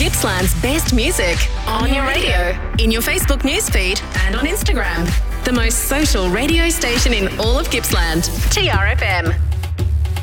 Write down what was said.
Gippsland's best music on your radio, in your Facebook newsfeed, and on Instagram. The most social radio station in all of Gippsland. TRFM.